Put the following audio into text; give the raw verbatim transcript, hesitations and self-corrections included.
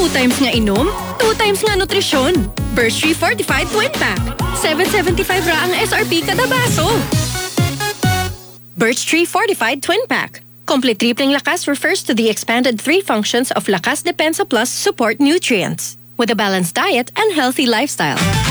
Two times nga inom, two times nga nutrisyon. Birch Tree Fortified Twin Pack. seven seventy-five ra ang S R P kada baso. Birch Tree Fortified Twin Pack. Complete tripling lakas refers to the expanded three functions of Lakas Depensa Plus support nutrients with a balanced diet and healthy lifestyle.